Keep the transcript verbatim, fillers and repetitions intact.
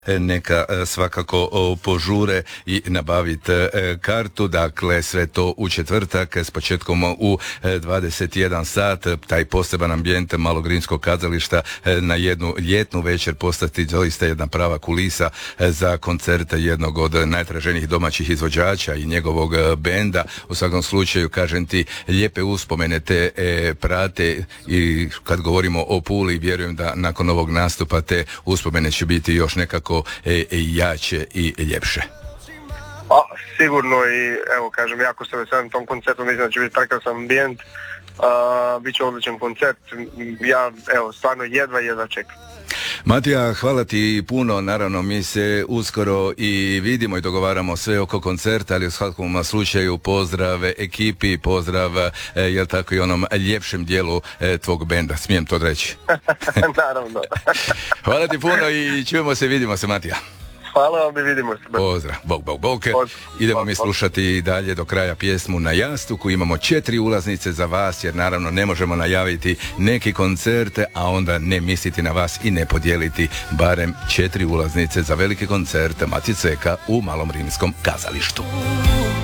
neka svakako požure i nabaviti kartu. Dakle, sve to u četvrtak s početkom u dvadeset jedan sat. Taj poseban ambijent Malog rimskog kazališta na jednu ljetnu večer postati doista jedna prava kulisa za koncerte jednog od najtraženijih domaćih izvođača i njegovog benda. U svakom slučaju, kažem ti, lijepe uspomene te e, prate i kad govorimo o Puli, vjerujem da nakon ovog nastupa te uspomene će biti još nekako E, jače i ljepše. Pa, sigurno i evo kažem, jako se veselim tom koncertu, mislim da će biti prekrasan ambijent, uh, bit će odličan koncert, ja evo stvarno jedva jedva čekam. Matija, hvala ti puno, naravno mi se uskoro i vidimo i dogovaramo sve oko koncerta, ali u svakom slučaju pozdrav ekipi, pozdrav, e, jel tako, i onom ljepšem dijelu e, tvog benda, smijem to reći. Naravno. Hvala ti puno i čujemo se, vidimo se, Matija. Hvala vam i vidimo se. Pozdrav, bog, bog, bog. Idemo bog, mi slušati dalje do kraja pjesmu Na jastuku. Imamo četiri ulaznice za vas, jer naravno ne možemo najaviti neki koncerte, a onda ne misliti na vas i ne podijeliti barem četiri ulaznice za veliki koncert Matice Eka u Malom rimskom kazalištu.